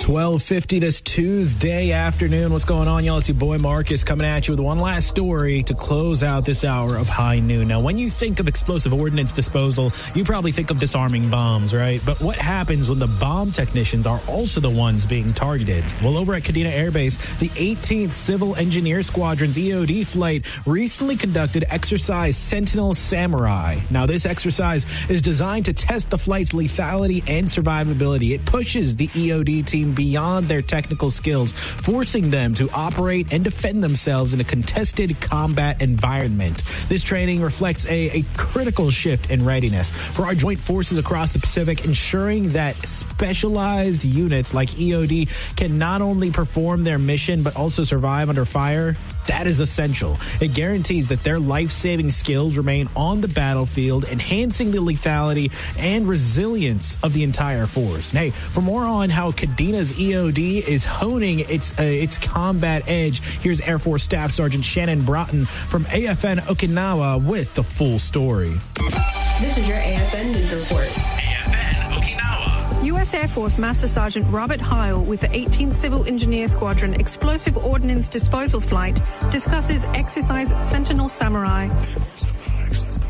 12:50 this Tuesday afternoon. What's going on, y'all? It's your boy Marcus coming at you with one last story to close out this hour of High Noon. Now, when you think of explosive ordnance disposal, you probably think of disarming bombs, right? But what happens when the bomb technicians are also the ones being targeted? Well, over at Kadena Air Base, the 18th Civil Engineer Squadron's EOD flight recently conducted Exercise Sentinel Samurai. Now, this exercise is designed to test the flight's lethality and survivability. It pushes the EOD team beyond their technical skills, forcing them to operate and defend themselves in a contested combat environment. This training reflects a critical shift in readiness for our joint forces across the Pacific, ensuring that specialized units like EOD can not only perform their mission but also survive under fire. That is essential. It guarantees that their life-saving skills remain on the battlefield, enhancing the lethality and resilience of the entire force. And hey, for more on how Kadena's EOD is honing its combat edge, here's Air Force Staff Sergeant Shannon Broughton from AFN Okinawa with the full story. This is your AFN News Report. U.S. Air Force Master Sergeant Robert Heil with the 18th Civil Engineer Squadron Explosive Ordnance Disposal Flight discusses Exercise Sentinel Samurai.